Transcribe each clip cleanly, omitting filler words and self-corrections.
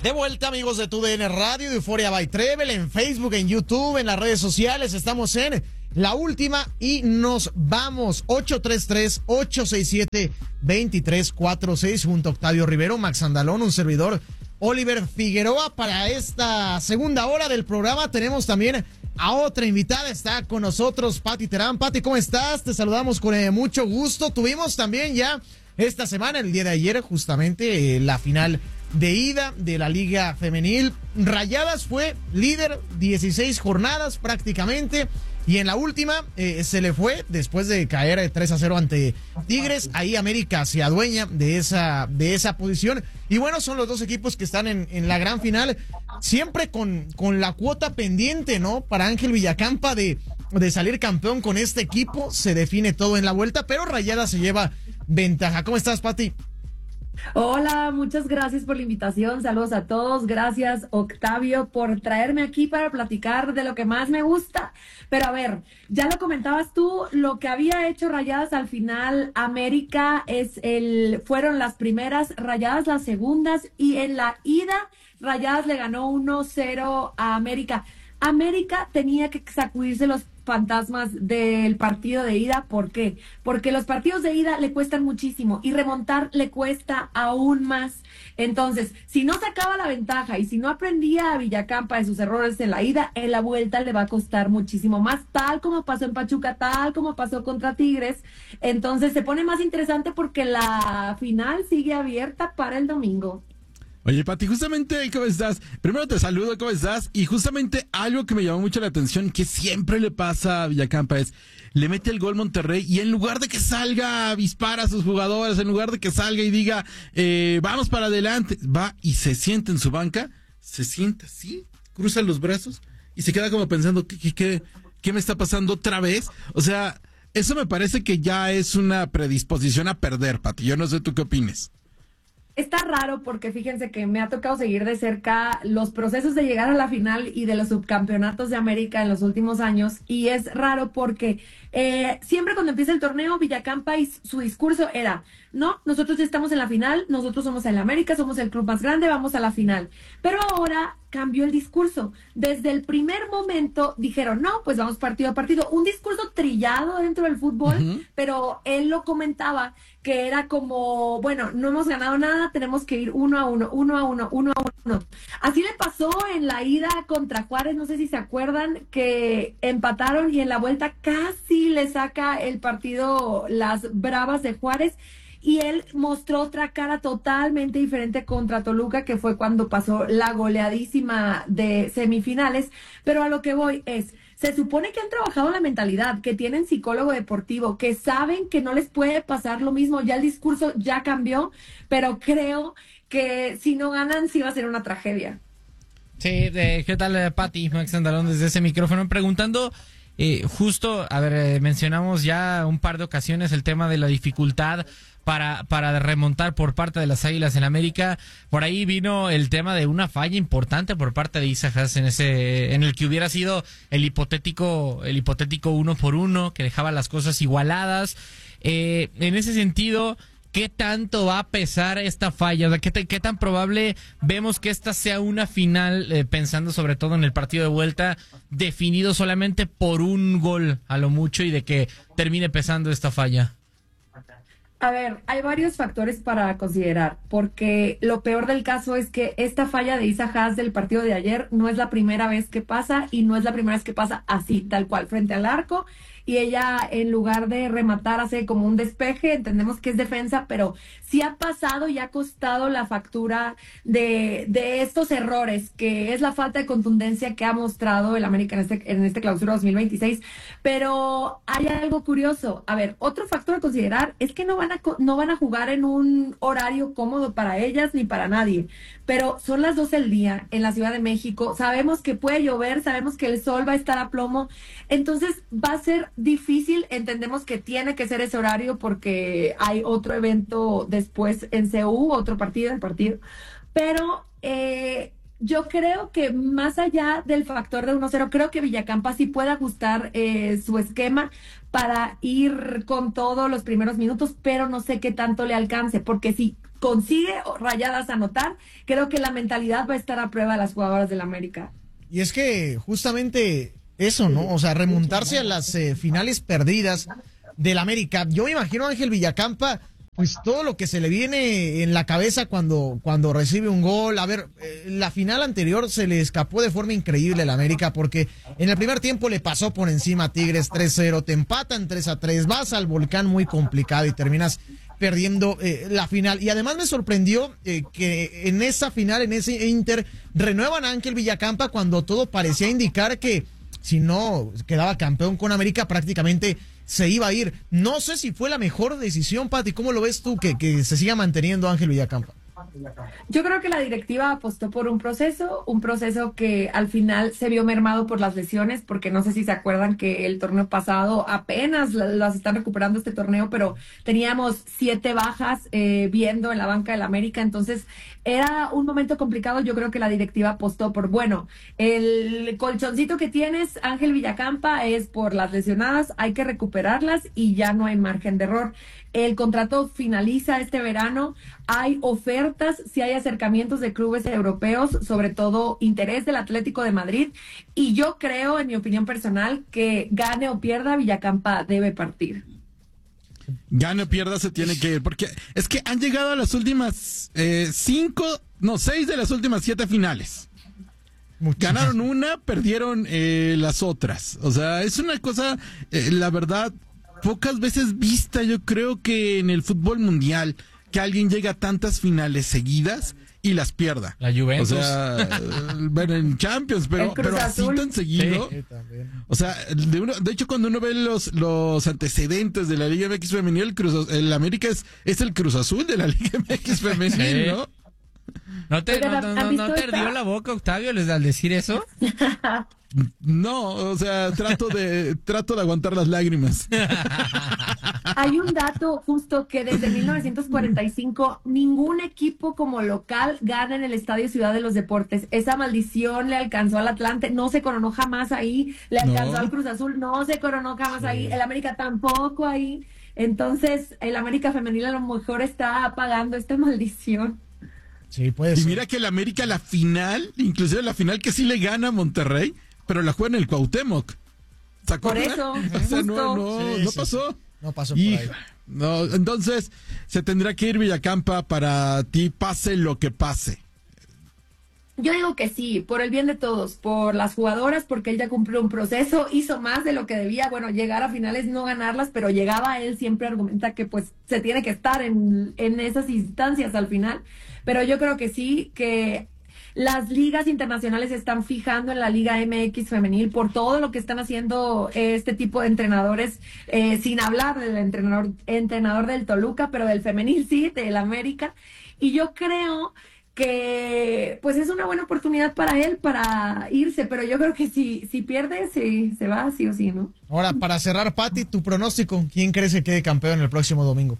De vuelta, amigos de TUDN Radio, de Euphoria by Treble, en Facebook, en YouTube, en las redes sociales. Estamos en la última y nos vamos. 833-867-2346 junto a Octavio Rivero, Max Andalón, un servidor, Oliver Figueroa. Para esta segunda hora del programa tenemos también a otra invitada. Está con nosotros Pati Terán. Pati, ¿cómo estás? Te saludamos con mucho gusto. Tuvimos también ya esta semana, el día de ayer, justamente la final de ida de la Liga Femenil. Rayadas fue líder 16 jornadas prácticamente, y en la última se le fue después de caer 3-0 ante Tigres. Ahí América se adueña de esa posición, y bueno, son los dos equipos que están en la gran final, siempre con la cuota pendiente, ¿no? Para Ángel Villacampa de salir campeón con este equipo. Se define todo en la vuelta, pero Rayadas se lleva ventaja. ¿Cómo estás, Pati? Hola, muchas gracias por la invitación. Saludos a todos. Gracias, Octavio, por traerme aquí para platicar de lo que más me gusta. Pero a ver, ya lo comentabas tú, lo que había hecho Rayadas al final, América fueron las primeras, Rayadas las segundas, y en la ida Rayadas le ganó 1-0 a América. América tenía que sacudirse los fantasmas del partido de ida. ¿Por qué? Porque los partidos de ida le cuestan muchísimo y remontar le cuesta aún más. Entonces, si no sacaba la ventaja y si no aprendía a Villacampa de sus errores en la ida, en la vuelta le va a costar muchísimo más, tal como pasó en Pachuca, tal como pasó contra Tigres. Entonces se pone más interesante porque la final sigue abierta para el domingo. Oye, Pati, justamente, ¿cómo estás? Primero te saludo, ¿cómo estás? Y justamente algo que me llamó mucho la atención, que siempre le pasa a Villacampa, es, le mete el gol Monterrey y en lugar de que salga a avispar a sus jugadores, en lugar de que salga y diga, vamos para adelante, va y se sienta en su banca, se sienta así, cruza los brazos y se queda como pensando, ¿qué me está pasando otra vez? O sea, eso me parece que ya es una predisposición a perder, Pati. Yo no sé tú qué opines. Está raro porque fíjense que me ha tocado seguir de cerca los procesos de llegar a la final y de los subcampeonatos de América en los últimos años, y es raro porque siempre cuando empieza el torneo Villacampa y su discurso era, no, nosotros ya estamos en la final, nosotros somos el América, somos el club más grande, vamos a la final. Pero ahora cambió el discurso. Desde el primer momento dijeron, no, pues vamos partido a partido. Un discurso trillado dentro del fútbol, pero él lo comentaba que era como, bueno, no hemos ganado nada, tenemos que ir 1-1, 1-1, 1-1. Así le pasó en la ida contra Juárez, no sé si se acuerdan, que empataron y en la vuelta casi le saca el partido las Bravas de Juárez. Y él mostró otra cara totalmente diferente contra Toluca, que fue cuando pasó la goleadísima de semifinales. Pero a lo que voy es, se supone que han trabajado la mentalidad, que tienen psicólogo deportivo, que saben que no les puede pasar lo mismo. Ya el discurso ya cambió, pero creo que si no ganan sí va a ser una tragedia. Sí, ¿qué tal, Pati? Max Andalón desde ese micrófono preguntando... justo, a ver, mencionamos ya un par de ocasiones el tema de la dificultad para remontar por parte de las Águilas en América. Por ahí vino el tema de una falla importante por parte de Isa Haas en el que hubiera sido el hipotético 1-1, que dejaba las cosas igualadas. En ese sentido, ¿qué tanto va a pesar esta falla? O sea, ¿qué tan probable vemos que esta sea una final, pensando sobre todo en el partido de vuelta, definido solamente por un gol a lo mucho y de que termine pesando esta falla? A ver, hay varios factores para considerar, porque lo peor del caso es que esta falla de Isa Haas del partido de ayer no es la primera vez que pasa, y no es la primera vez que pasa así, tal cual, frente al arco, y ella en lugar de rematar hace como un despeje. Entendemos que es defensa, pero sí ha pasado y ha costado la factura de estos errores, que es la falta de contundencia que ha mostrado el América en este clausura 2026. Pero hay algo curioso. A ver, otro factor a considerar es que no van a jugar en un horario cómodo para ellas ni para nadie, pero son las 12 del día en la Ciudad de México. Sabemos que puede llover, sabemos que el sol va a estar a plomo, entonces va a ser difícil. Entendemos que tiene que ser ese horario porque hay otro evento después en CU, otro partido, pero yo creo que más allá del factor de 1-0, creo que Villacampa sí puede ajustar su esquema para ir con todos los primeros minutos, pero no sé qué tanto le alcance, porque si consigue Rayadas anotar, creo que la mentalidad va a estar a prueba de las jugadoras del América. Y es que justamente eso, ¿no? O sea, remontarse a las finales perdidas del América. Yo me imagino a Ángel Villacampa, pues todo lo que se le viene en la cabeza cuando recibe un gol. A ver, la final anterior se le escapó de forma increíble al América porque en el primer tiempo le pasó por encima a Tigres 3-0, te empatan 3-3, vas al Volcán muy complicado y terminas perdiendo la final. Y además me sorprendió que en esa final, en ese Inter, renuevan a Ángel Villacampa cuando todo parecía indicar que si no quedaba campeón con América prácticamente se iba a ir. No sé si fue la mejor decisión, Pati. ¿Cómo lo ves tú que se siga manteniendo Ángel Villacampa? Yo creo que la directiva apostó por un proceso que al final se vio mermado por las lesiones, porque no sé si se acuerdan que el torneo pasado apenas las están recuperando este torneo, pero teníamos 7 bajas viendo en la banca del América, entonces era un momento complicado. Yo creo que la directiva apostó por, bueno, el colchoncito que tienes, Ángel Villacampa, es por las lesionadas, hay que recuperarlas y ya no hay margen de error. El contrato finaliza este verano, hay ofertas, si hay acercamientos de clubes europeos, sobre todo interés del Atlético de Madrid, y yo creo, en mi opinión personal, que gane o pierda, Villacampa debe partir. Gane o pierda, se tiene que ir, porque es que han llegado a las últimas 6 de las últimas 7 finales. Ganaron una, perdieron las otras. O sea, es una cosa, la verdad, pocas veces vista, yo creo que en el fútbol mundial, que alguien llega a tantas finales seguidas y las pierda. La Juventus. O sea, bueno, en Champions, pero así tan seguido. Sí. O sea, de hecho, cuando uno ve los antecedentes de la Liga MX Femenil, el América es el Cruz Azul de la Liga MX Femenil, ¿no? ¿No te ardió la boca, Octavio, al decir eso? No, o sea, trato de aguantar las lágrimas. Hay un dato justo que desde 1945 ningún equipo como local gana en el Estadio Ciudad de los Deportes. Esa maldición le alcanzó al Atlante, no se coronó jamás ahí, le alcanzó al Cruz Azul, no se coronó jamás ahí, el América tampoco ahí. Entonces, el América femenil a lo mejor está pagando esta maldición. Sí, puede ser. Y mira que el América la final, inclusive la final que sí le gana a Monterrey, pero la juega en el Cuauhtémoc. ¿Se acuerdan? Por eso, o sea, no pasó. No pasó por ahí. No, entonces se tendrá que ir Villacampa para ti, pase lo que pase. Yo digo que sí, por el bien de todos, por las jugadoras, porque él ya cumplió un proceso, hizo más de lo que debía, bueno, llegar a finales, no ganarlas, pero llegaba, él siempre argumenta que pues se tiene que estar en esas instancias al final, pero yo creo que sí, que las ligas internacionales se están fijando en la Liga MX femenil por todo lo que están haciendo este tipo de entrenadores, sin hablar del entrenador del Toluca, pero del femenil sí, del América, y yo creo que pues es una buena oportunidad para él para irse, pero yo creo que si pierde se va sí o sí, ¿no? Ahora, para cerrar, Pati, tu pronóstico, ¿quién crees que quede campeón el próximo domingo?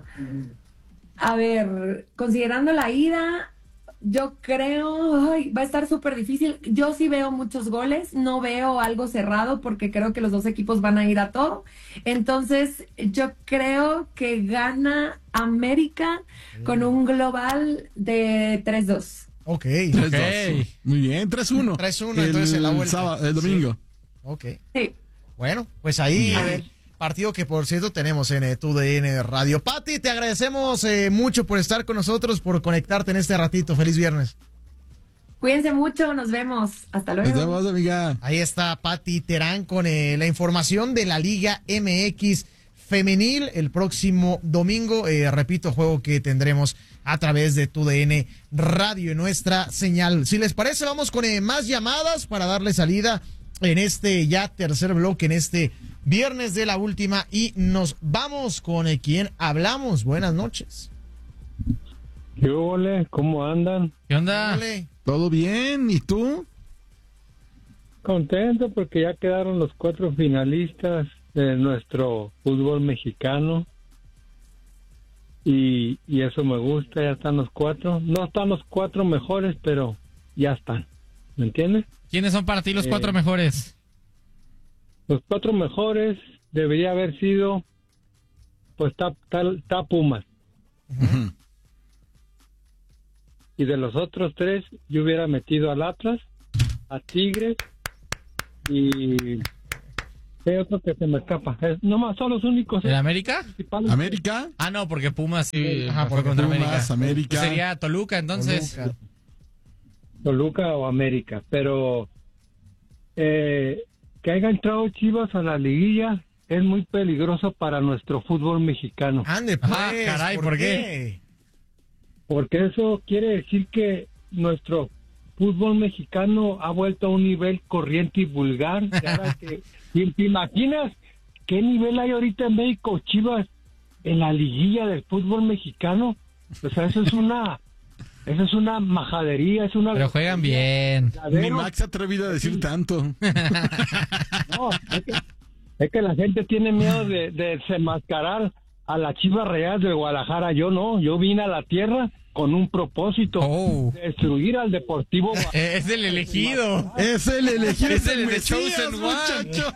A ver, considerando la ida, yo creo, va a estar súper difícil. Yo sí veo muchos goles, no veo algo cerrado porque creo que los dos equipos van a ir a todo. Entonces, yo creo que gana América con un global de 3-2. Ok. 3-2. Muy bien, 3-1. 3-1, entonces en la vuelta. El domingo. Sí. Ok. Sí. Bueno, pues ahí partido que por cierto tenemos en TUDN Radio. Pati, te agradecemos mucho por estar con nosotros, por conectarte en este ratito. Feliz viernes. Cuídense mucho, nos vemos. Hasta luego. Nos vemos, amiga. Ahí está Pati Terán con la información de la Liga MX Femenil el próximo domingo. Repito, juego que tendremos a través de TUDN Radio en nuestra señal. Si les parece, vamos con más llamadas para darle salida en este ya tercer bloque, en este viernes de la última, y nos vamos con quien hablamos. Buenas noches. ¿Qué ole? ¿Cómo andan? ¿Qué onda? Dale. ¿Todo bien? ¿Y tú? Contento porque ya quedaron los 4 finalistas de nuestro fútbol mexicano y eso me gusta, ya están los 4. No están los 4 mejores, pero ya están. ¿Me entiendes? ¿Quiénes son para ti los 4 mejores? Los 4 mejores debería haber sido, pues, está Pumas. Uh-huh. y de los otros 3 yo hubiera metido al Atlas, a Tigres y hay otro que se me escapa. Nomás son los únicos. ¿El América? Principales. ¿América? Ah, no, porque Pumas sí, Ajá, fue porque contra Pumas, América. Pues sería Toluca, entonces. Toluca o América, pero que haya entrado Chivas a la liguilla es muy peligroso para nuestro fútbol mexicano, Ande, pues. Ah, caray, ¿por qué? porque eso quiere decir que nuestro fútbol mexicano ha vuelto a un nivel corriente y vulgar. ¿Te imaginas qué nivel hay ahorita en México, Chivas, en la liguilla del fútbol mexicano? O sea, eso es una majadería, es una... Pero juegan bien. Ni Max se ha atrevido a decir tanto. No, es que la gente tiene miedo de desenmascarar a la Chivas Rayadas de Guadalajara. Yo no, yo vine a la tierra con un propósito, Oh. destruir al Deportivo. Es el elegido. Es el elegido. Es el Mesías, Chosen One. muchacho.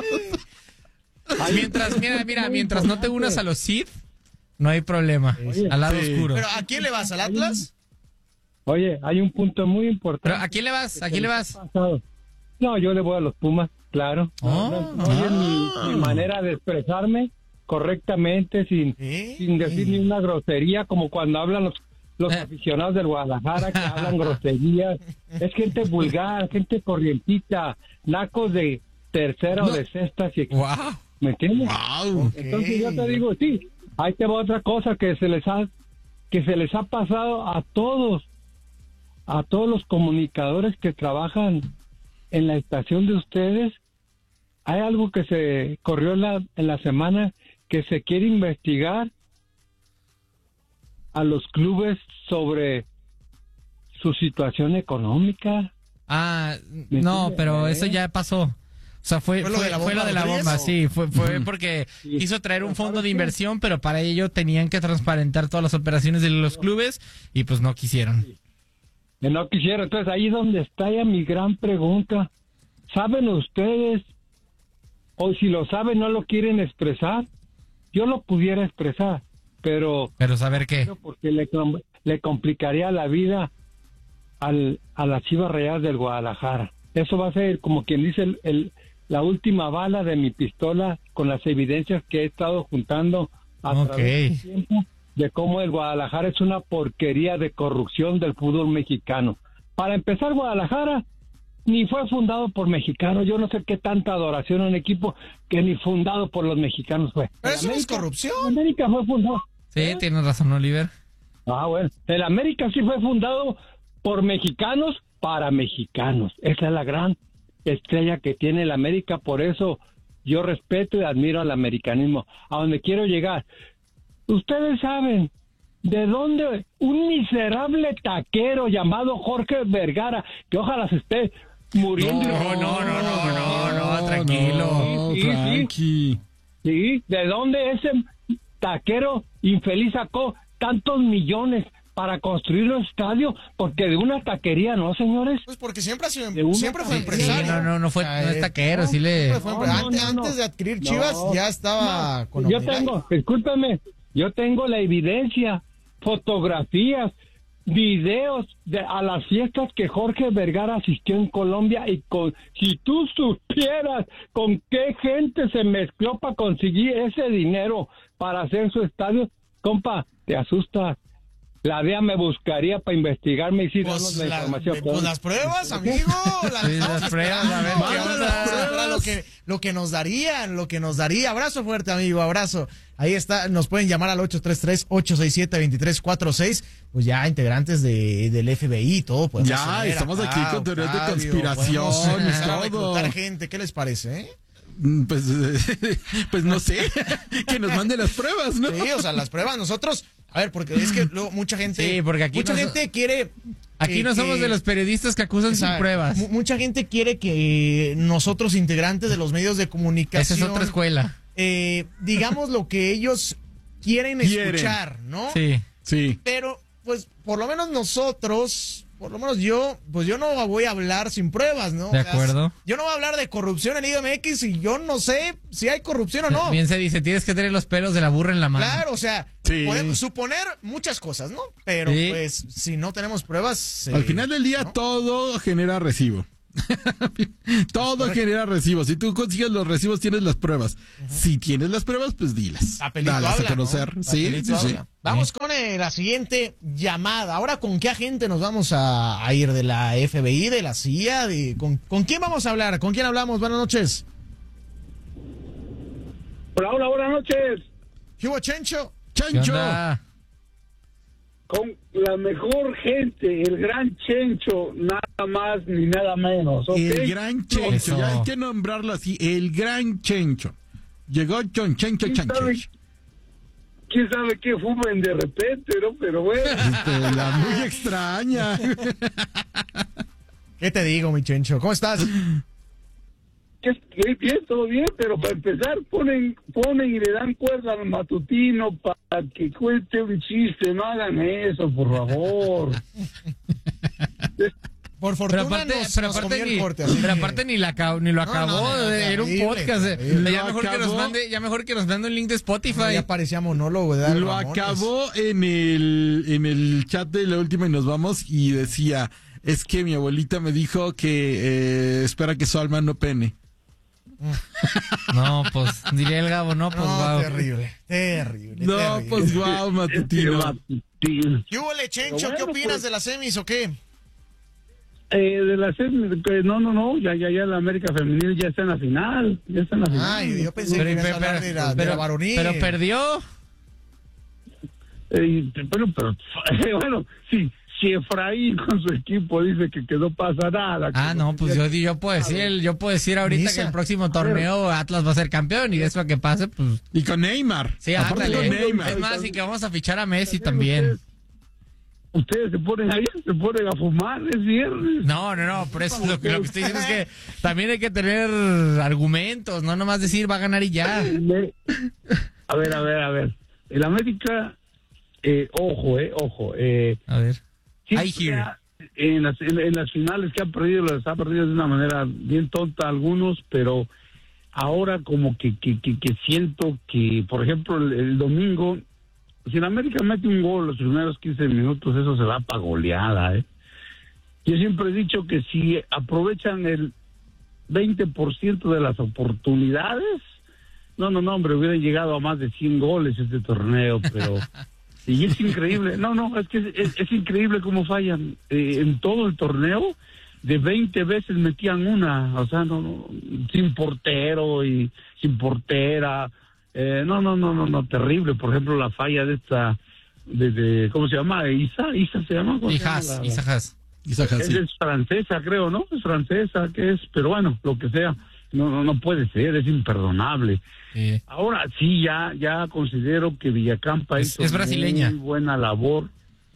Mientras no te unas a los Sith, no hay problema. Al lado Sí. oscuro. ¿Pero a quién le vas? ¿Al Atlas? Oye, hay un punto muy importante. ¿Pero a quién le vas? ¿A quién le vas? Pasado. No, yo le voy a los Pumas, claro. Oye, mi manera de expresarme correctamente, sin decir ni una grosería, como cuando hablan los aficionados del Guadalajara, que hablan groserías. Es gente vulgar, gente corrientita, nacos de tercera o de sexta. Wow. ¿Me entiendes? Wow. Entonces yo te digo, sí, ahí te va otra cosa que se les ha pasado a todos los comunicadores que trabajan en la estación de ustedes. Hay algo que se corrió en la semana, que se quiere investigar a los clubes sobre su situación económica. Ah, no, pero eso ya pasó. O sea, fue lo de la bomba, sí, fue porque quiso traer un fondo de inversión, pero para ello tenían que transparentar todas las operaciones de los clubes y pues no quisieron. Que no quisieron. Entonces ahí donde está ya mi gran pregunta. ¿Saben ustedes? O si lo saben no lo quieren expresar. Yo lo pudiera expresar, pero ¿saber qué? porque le complicaría la vida a las Chivas Rayadas del Guadalajara. Eso va a ser, como quien dice, la última bala de mi pistola, con las evidencias que he estado juntando a través del tiempo, de cómo el Guadalajara es una porquería de corrupción del fútbol mexicano. Para empezar, Guadalajara ni fue fundado por mexicanos. Yo no sé qué tanta adoración a un equipo que ni fundado por los mexicanos fue. Pero eso no es corrupción. América fue fundado. Sí, tienes razón, Oliver. Ah, bueno. El América sí fue fundado por mexicanos para mexicanos. Esa es la gran estrella que tiene el América. Por eso yo respeto y admiro al americanismo. A donde quiero llegar. Ustedes saben de dónde un miserable taquero llamado Jorge Vergara, que ojalá se esté muriendo. No, tranquilo. Sí, ¿de dónde ese taquero infeliz sacó tantos millones para construir un estadio? Porque de una taquería, ¿no, señores? Pues porque siempre fue Sí, empresario. no fue, no es taquero, sí le... Antes de adquirir Chivas ya estaba con Yo tengo la evidencia, fotografías, videos a las fiestas que Jorge Vergara asistió en Colombia, y si tú supieras con qué gente se mezcló para conseguir ese dinero para hacer su estadio, compa, te asusta. La DEA me buscaría para investigarme y sí, darnos la información. Pues las pruebas, amigo. Las pruebas, a ver, lo que nos daría. Abrazo fuerte, amigo, abrazo. Ahí está, nos pueden llamar al 833-867-2346. Pues ya integrantes del FBI y todo. Ya, estamos aquí con teorías de conspiración y todo. Gente, ¿qué les parece, Pues no sé, que nos mande las pruebas, ¿no? Sí, o sea, las pruebas nosotros, a ver, porque es que luego mucha gente, sí, porque aquí gente quiere. Aquí no somos de los periodistas que acusan sin pruebas. Mucha gente quiere que nosotros, integrantes de los medios de comunicación, esa es otra escuela, digamos lo que ellos quieren escuchar, ¿no? Sí. Pero, pues, por lo menos nosotros. Por lo menos yo no voy a hablar sin pruebas, ¿no? De acuerdo. Yo no voy a hablar de corrupción en IDMX y yo no sé si hay corrupción o no. Bien se dice, tienes que tener los pelos de la burra en la mano. Claro, o sea, Sí. Podemos suponer muchas cosas, ¿no? Pero Sí. pues si no tenemos pruebas... Al final del día ¿no? todo genera recibo. Todo genera recibos. Si tú consigues los recibos, tienes las pruebas. Si tienes las pruebas, pues dilas. Papelito Dalas habla, a conocer. ¿no? Sí, Papelito sí, sí. habla. Vamos con la siguiente llamada. Ahora, ¿con qué agente nos vamos a ir? ¿De la FBI, de la CIA? ¿Con quién vamos a hablar? ¿Con quién hablamos? Buenas noches. Hola, buenas noches. ¿Qué hubo, Chencho? ¿Qué Chancho. onda? Con la mejor gente, el gran Chencho, nada más ni nada menos. ¿ok? El gran Chencho. Eso. Ya hay que nombrarlo así. El gran Chencho. Llegó Chencho ¿Quién Chancho. sabe, quién sabe qué fumen de repente, ¿no? Pero bueno. La muy extraña. ¿Qué te digo, mi Chencho? ¿Cómo estás? Bien, todo bien, pero para empezar ponen y le dan cuerda al matutino para que cuente un chiste. No hagan eso, por favor. Por fortuna nos comió el corte. así pero que- aparte ni lo acabó. no, Era un terrible, podcast. terrible. Ya Lo mejor, que nos acabó. mande, ya mejor que nos mande un link de Spotify. Ya parecía monólogo, ¿verdad? Lo Ramones. acabó en el chat de la última y nos vamos y decía, es que mi abuelita me dijo que espera que su alma no pene. No, pues diría el Gabo, no, pues No, wow. terrible. No, terrible. pues guau, matutino. Matutino. ¿Qué hubo, Chencho? Pero ¿Qué bueno, opinas pues- de las semis o qué? De la no, ya la América Femenil ya está en la final. Ya está en la final. Ay, yo pensé que ibas a hablar de la varonil. pero perdió. Pero bueno, sí, si Efraín con su equipo dice que no pasa nada. Ah, no, pues yo puedo decir ahorita Misa. que el próximo torneo Atlas va a ser campeón y de eso que pase, pues Y con Neymar. sí, Aparte ándale. con Neymar. Es más, y que vamos a fichar a Messi también. Ustedes se ponen a fumar, es viernes. No, por eso lo que estoy diciendo es que también hay que tener argumentos, no nomás decir va a ganar y ya. A ver. El América, ojo. A ver. Siempre I hear. en las finales que ha perdido, las ha perdido de una manera bien tonta algunos, pero ahora como que siento que, por ejemplo, el domingo, si el América mete un gol los primeros 15 minutos, eso se va para goleada, ¿eh? Yo siempre he dicho que si aprovechan el 20% de las oportunidades, no, hombre, hubieran llegado a más de 100 goles este torneo, pero... Y es increíble, es que es increíble cómo fallan. En todo el torneo, de 20 veces metían una, o sea, sin portero y sin portera. Terrible. Por ejemplo, la falla de esta, de ¿cómo se llama? Isa se llama. ¿Cómo se llama? Isaac. Es francesa, creo, ¿no? Es francesa, ¿qué es? Pero bueno, lo que sea, no puede ser, es imperdonable. Ahora sí, ya considero que Villacampa hizo Es brasileña. muy buena labor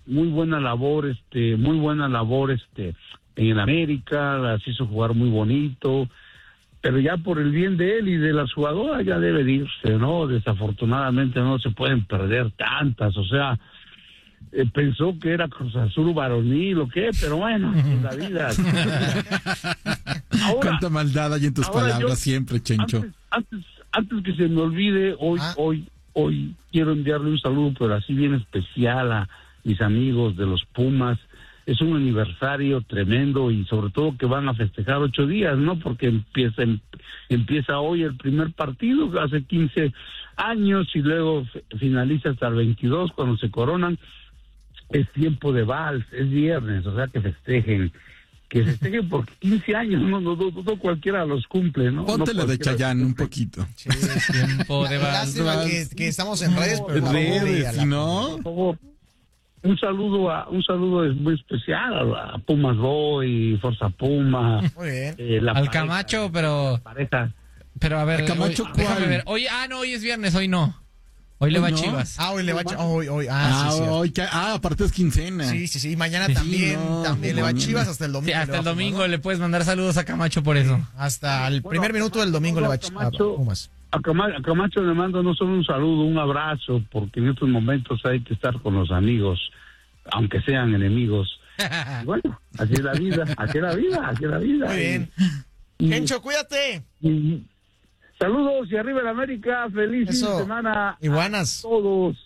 en el América, las hizo jugar muy bonito, pero ya por el bien de él y de las jugadoras ya debe de irse, ¿no? Desafortunadamente no se pueden perder tantas, o sea, pensó que era Cruz Azul varonil o qué, pero bueno, es la vida. Ahora, Cuánta maldad hay en tus ahora palabras yo- siempre, Chencho. Antes que se me olvide, hoy quiero enviarle un saludo, pero así bien especial a mis amigos de los Pumas. Es un aniversario tremendo y sobre todo que van a festejar 8 días, ¿no? Porque empieza hoy el primer partido, hace 15 años y luego finaliza hasta el 22 cuando se coronan. Es tiempo de vals, es viernes, o sea que festejen porque 15 años, no cualquiera los cumple, ¿no? Ponte No la de cualquiera Chayanne los un cumple. poquito. Tiempo de Lástima vas. que estamos en redes, pero la Redes, pobre, si no... Por favor, un saludo es muy especial a Pumas Boy, Forza Puma, Muy bien. la Al pareja, Camacho, pero pareja. a ver, ¿Al Camacho hoy, déjame cuál? ver. Hoy es viernes, hoy no. Hoy le va ¿Hoy no? Chivas. Hoy le va hoy. Sí, cierto. hoy aparte es quincena. Sí. Mañana Sí, también no, le va mañana. Chivas hasta el domingo. Sí, le hasta va el Pumas, domingo ¿no? le puedes mandar saludos a Camacho por eso. Hasta el primer minuto del domingo le va a Camacho- Pumas. A Camacho le mando no solo un saludo, un abrazo, porque en estos momentos hay que estar con los amigos, aunque sean enemigos. Y bueno, así es la vida. Muy bien. Y- Kencho, cuídate. y- saludos y arriba el América, feliz fin Eso. de semana Iguanas. a todos.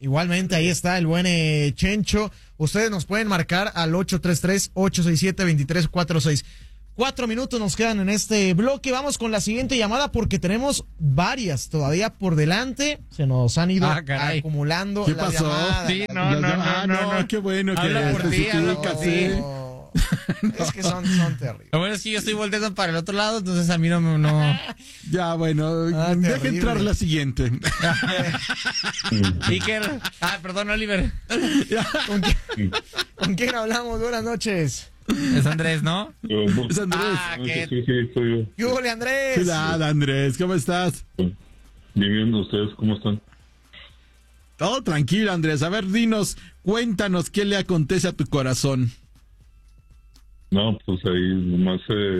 Igualmente, ahí está el buen Chencho. Ustedes nos pueden marcar al 833-867-2346. 4 minutos nos quedan en este bloque. Vamos con la siguiente llamada porque tenemos varias todavía por delante. Se nos han ido acumulando ¿Qué las pasó? llamadas. Sí, no. Qué bueno que Habla por ti, habla por ti. No, es que son terribles. Lo bueno es que yo estoy volteando para el otro lado, entonces a mí no. Ya, bueno, Ah, deja terrible. entrar la siguiente. Iker. Perdón, Oliver. ¿Con quién hablamos? Buenas noches. Es Andrés, ¿no? Es Andrés. Sí, soy yo. ¿Qué hubo, Andrés? ¿Qué tal, Andrés? ¿Cómo estás? Bien, ¿ustedes cómo están? Todo tranquilo, Andrés. A ver, cuéntanos qué le acontece a tu corazón. No, pues ahí nomás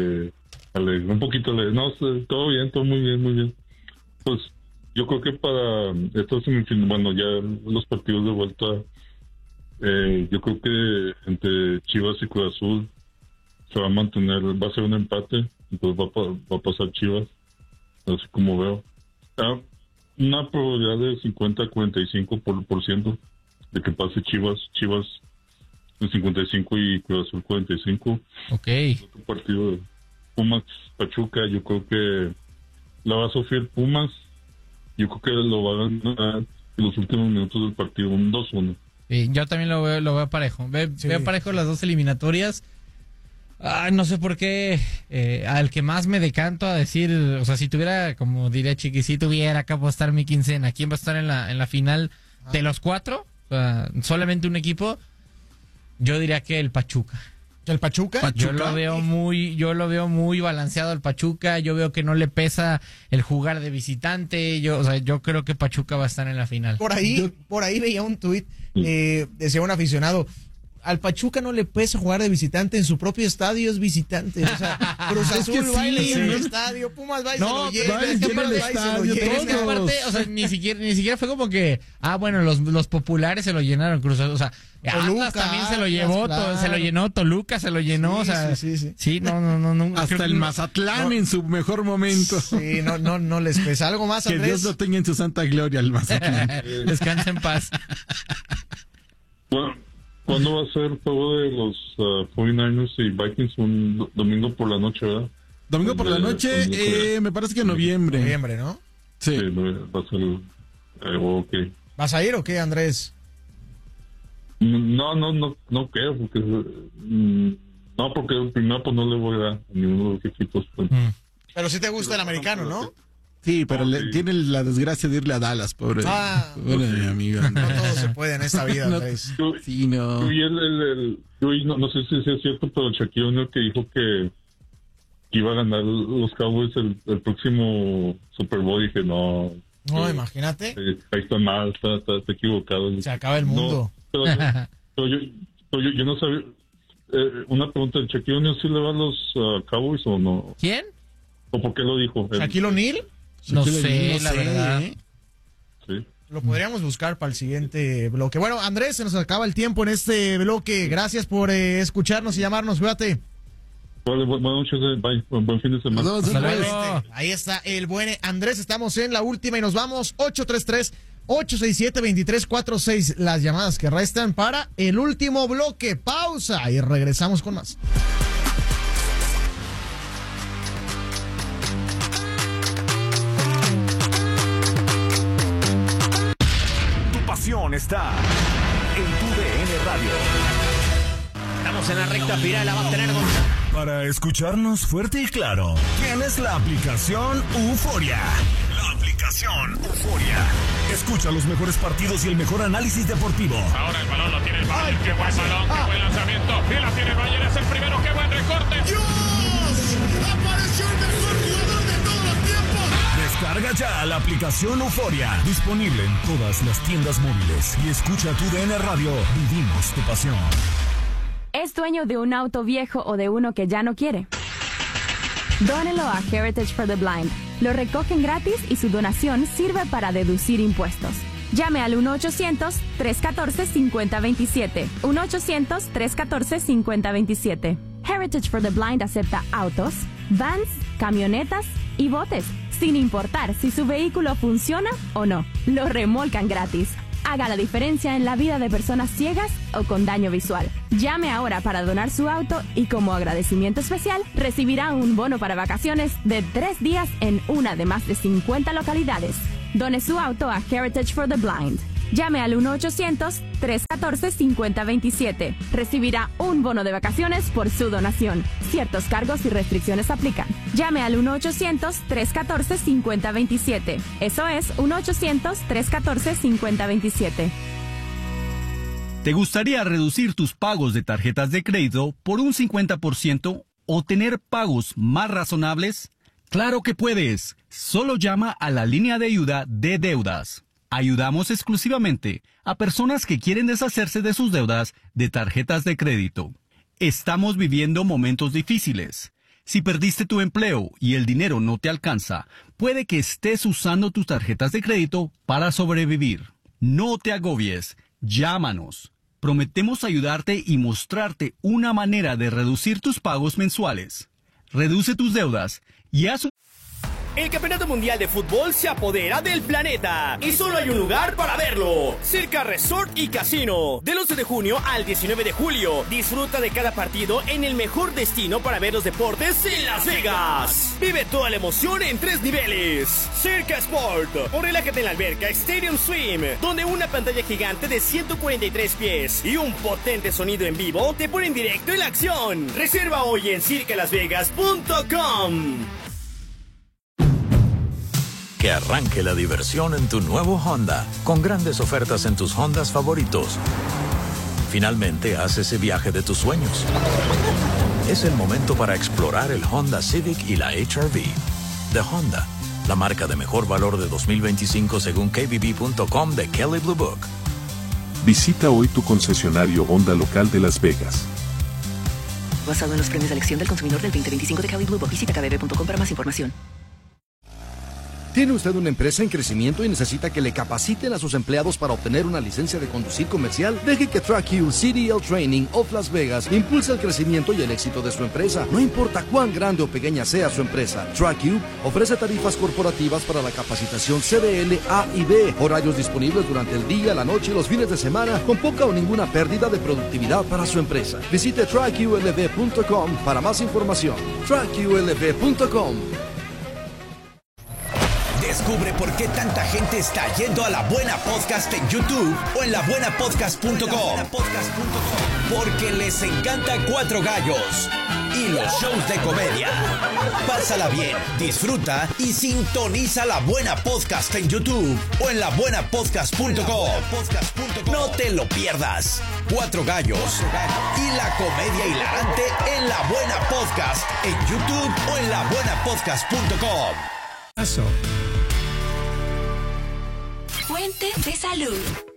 un poquito alegre. No, todo bien, todo muy bien. Pues yo creo que para estos semifinales, bueno, ya los partidos de vuelta, yo creo que entre Chivas y Cruz Azul se va a mantener, va a ser un empate, entonces va a pasar Chivas, así como veo. Una probabilidad de 50-45% de que pase Chivas en 55 y Cruz Azul 45. Ok. Otro partido de Pumas Pachuca, yo creo que la va a sufrir Pumas. Yo creo que lo va a ganar en los últimos minutos del partido, un 2-1. Sí, yo también lo veo parejo. Veo parejo las dos eliminatorias. No sé por qué al que más me decanto a decir, o sea, si tuviera, como diría Chiqui, si tuviera que apostar mi quincena, ¿quién va a estar en la final de los 4? O sea, solamente un equipo. Yo diría que el Pachuca. ¿El Pachuca? Yo lo veo muy balanceado el Pachuca. Yo veo que no le pesa el jugar de visitante. Yo creo que Pachuca va a estar en la final. Por ahí veía un tuit, decía un aficionado, al Pachuca no le pesa jugar de visitante, en su propio estadio es visitante. O sea, Cruz Azul va y le llena el estadio, Pumas va y se lo llena, va y Pumas llena el va y se lo estadio, llena. Pero es que aparte, o sea, ni siquiera fue como que, bueno, los populares se lo llenaron, Cruz Azul, o sea, Toluca, Atlas también se lo llevó, claro. se lo llenó, Toluca se lo llenó, Sí, o sea, sí. sí, no. Hasta el Mazatlán en su mejor momento. Sí, no les pesa. ¿Algo más, Que Andrés? Dios lo tenga en su santa gloria, el Mazatlán. Descansa en paz. Bueno, ¿cuándo va a ser el juego de los 49ers y Vikings? Un domingo por la noche, ¿verdad? Domingo por la noche, me parece que en noviembre. Noviembre, ¿no? Sí. Sí, va a ser ok. ¿Vas a ir o qué, Andrés? No creo, porque porque primero pues no le voy a dar a ninguno de los equipos. Pues. Pero sí te gusta el americano, ¿no? Sí, pero tiene la desgracia de irle a Dallas, pobre mi amigo. No todo se puede en esta vida, Andrés. Sí, no. Y no sé si es cierto, pero Shaquille O'Neal que dijo que iba a ganar los Cowboys el próximo Super Bowl, dije no. No, imagínate. Ahí está mal, está equivocado. Se acaba el mundo. No, pero yo no sabía. Una pregunta, ¿el Shaquille O'Neal sí le va a los Cowboys o no? ¿Quién? ¿O por qué lo dijo? ¿Shaquille O'Neal? No sé, la verdad. Sí. Lo podríamos buscar para el siguiente bloque. Bueno, Andrés, se nos acaba el tiempo en este bloque. Gracias por escucharnos y llamarnos. Cuídate. Vale, buenas noches. Bye. Buen fin de semana. Hasta luego. Ahí está el buen Andrés. Estamos en la última y nos vamos. 833-867-2346. Las llamadas que restan para el último bloque. Pausa y regresamos con más. Está en tu DN Radio. Estamos en la recta final, la va a tener Para escucharnos fuerte y claro, tienes la aplicación Euforia. La aplicación Euforia. Escucha los mejores partidos y el mejor análisis deportivo. Ahora el balón lo tiene el Bayern. Qué buen balón, qué buen lanzamiento. Y la tiene el Bayern, es el primero, qué buen recorte. ¡Dios! ¡Apareció el mejor jugador de todos los tiempos! Descarga ya la aplicación Euforia. Disponible en todas las tiendas móviles. Y escucha tu DN Radio. Vivimos tu pasión. ¿Es dueño de un auto viejo o de uno que ya no quiere? Dónelo a Heritage for the Blind. Lo recogen gratis y su donación sirve para deducir impuestos. Llame al 1-800-314-5027. 1-800-314-5027. Heritage for the Blind acepta autos, vans, camionetas y botes, sin importar si su vehículo funciona o no. Lo remolcan gratis. haga la diferencia en la vida de personas ciegas o con daño visual. Llame ahora para donar su auto y como agradecimiento especial recibirá un bono para vacaciones de 3 días en una de más de 50 localidades. Done su auto a Heritage for the Blind. Llame al 1-800-314-5027. Recibirá un bono de vacaciones por su donación. Ciertos cargos y restricciones aplican. Llame al 1-800-314-5027. Eso es 1-800-314-5027. ¿Te gustaría reducir tus pagos de tarjetas de crédito por un 50% o tener pagos más razonables? ¡Claro que puedes! Solo llama a la línea de ayuda de deudas. Ayudamos exclusivamente a personas que quieren deshacerse de sus deudas de tarjetas de crédito. Estamos viviendo momentos difíciles. Si perdiste tu empleo y el dinero no te alcanza, puede que estés usando tus tarjetas de crédito para sobrevivir. No te agobies. Llámanos. Prometemos ayudarte y mostrarte una manera de reducir tus pagos mensuales. Reduce tus deudas y haz El Campeonato Mundial de Fútbol se apodera del planeta y solo hay un lugar para verlo. Circa Resort y Casino. Del 11 de junio al 19 de julio. Disfruta de cada partido en el mejor destino para ver los deportes en Las Vegas. Vive toda la emoción en 3 niveles. Circa Sport. O relájate en la alberca Stadium Swim, donde una pantalla gigante de 143 pies y un potente sonido en vivo te ponen directo en la acción. Reserva hoy en circalasvegas.com. Que arranque la diversión en tu nuevo Honda, con grandes ofertas en tus Hondas favoritos. Finalmente, haz ese viaje de tus sueños. Es el momento para explorar el Honda Civic y la HR-V. De Honda, la marca de mejor valor de 2025 según KBB.com de Kelley Blue Book. Visita hoy tu concesionario Honda local de Las Vegas. Basado en los premios de elección del consumidor del 2025 de Kelley Blue Book. Visita kbb.com para más información. ¿Tiene usted una empresa en crecimiento y necesita que le capaciten a sus empleados para obtener una licencia de conducir comercial? Deje que TrackU CDL Training of Las Vegas impulse el crecimiento y el éxito de su empresa. No importa cuán grande o pequeña sea su empresa, TrackU ofrece tarifas corporativas para la capacitación CDL A y B, horarios disponibles durante el día, la noche y los fines de semana, con poca o ninguna pérdida de productividad para su empresa. Visite TrackULV.com para más información. TrackULV.com. Descubre por qué tanta gente está yendo a La Buena Podcast en YouTube o en labuenapodcast.com. Porque les encanta Cuatro Gallos y los shows de comedia. Pásala bien, disfruta y sintoniza La Buena Podcast en YouTube o en labuenapodcast.com. No te lo pierdas. Cuatro Gallos y la comedia hilarante en La Buena Podcast en YouTube o en labuenapodcast.com. Fuente de salud.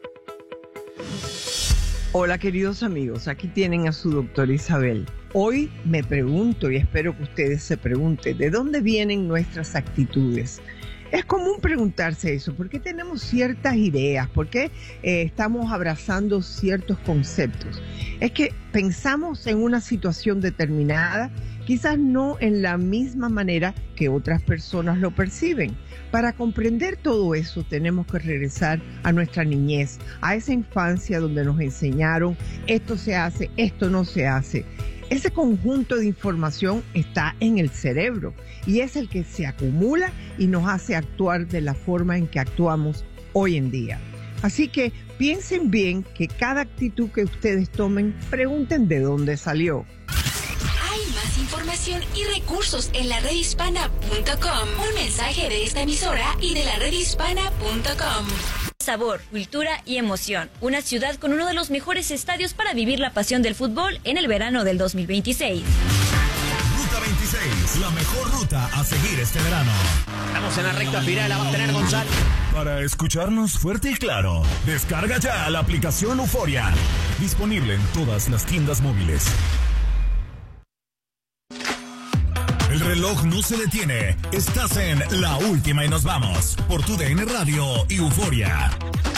Hola queridos amigos, aquí tienen a su doctora Isabel. Hoy me pregunto y espero que ustedes se pregunten, ¿de dónde vienen nuestras actitudes? Es común preguntarse eso, ¿por qué tenemos ciertas ideas? ¿Por qué estamos abrazando ciertos conceptos? Es que pensamos en una situación determinada, quizás no en la misma manera que otras personas lo perciben. Para comprender todo eso tenemos que regresar a nuestra niñez, a esa infancia donde nos enseñaron esto se hace, esto no se hace. Ese conjunto de información está en el cerebro y es el que se acumula y nos hace actuar de la forma en que actuamos hoy en día. Así que piensen bien que cada actitud que ustedes tomen, pregunten de dónde salió. Hay más información y recursos en la redhispana.com. Un mensaje de esta emisora y de la redhispana.com. Sabor, cultura y emoción. Una ciudad con uno de los mejores estadios para vivir la pasión del fútbol en el verano del 2026. Ruta 26, la mejor ruta a seguir este verano. Estamos en la recta final, la va a tener Gonzalo. Para escucharnos fuerte y claro, descarga ya la aplicación Euforia. Disponible en todas las tiendas móviles. El reloj no se detiene. Estás en La Última y nos vamos por tu DN Radio y Euforia.